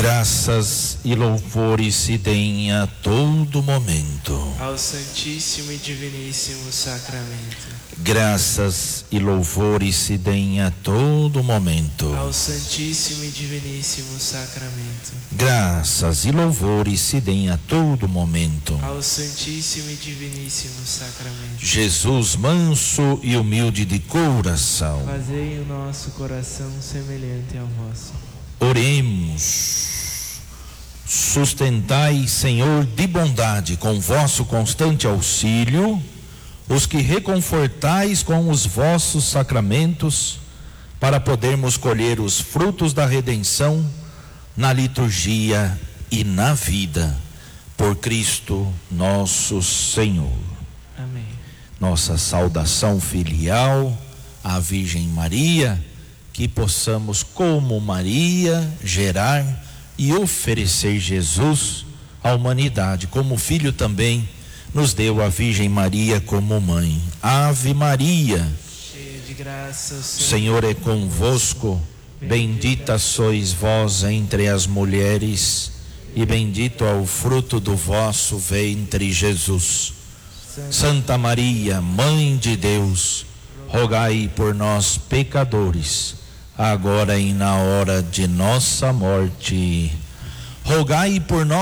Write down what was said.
Graças e louvores se deem a todo momento ao Santíssimo e Diviníssimo Sacramento. Graças e louvores se deem a todo momento ao Santíssimo e Diviníssimo Sacramento. Graças e louvores se deem a todo momento ao Santíssimo e Diviníssimo Sacramento. Jesus manso e humilde de coração, fazei o nosso coração semelhante ao vosso. Oremos. Sustentai, Senhor, de bondade, com vosso constante auxílio, os que reconfortais com os vossos sacramentos, para podermos colher os frutos da redenção na liturgia e na vida, por Cristo nosso Senhor. Amém. Nossa saudação filial à Virgem Maria, que possamos, como Maria, gerar e oferecer Jesus à humanidade. Como filho também nos deu a Virgem Maria como mãe. Ave Maria, cheia de graça, o Senhor é convosco, bendita sois vós entre as mulheres, e bendito é o fruto do vosso ventre, Jesus. Santa Maria, Mãe de Deus, rogai por nós, pecadores, agora e na hora de nossa morte. Rogai por nós.